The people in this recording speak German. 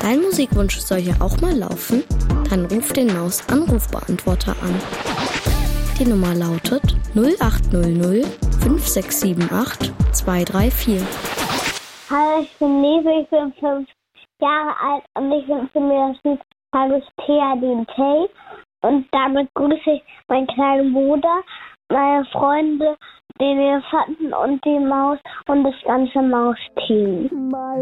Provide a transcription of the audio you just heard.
Dein Musikwunsch soll hier auch mal laufen? Dann ruf den Maus-Anrufbeantworter an. Die Nummer lautet 0800 5678 234. Hallo, ich bin Nese, ich bin 5 Jahre alt und ich wünsche mir das Lied Palustea den Tay. Und damit grüße ich meinen kleinen Bruder, meine Freunde, den Elefanten und die Maus und das ganze Mausteam.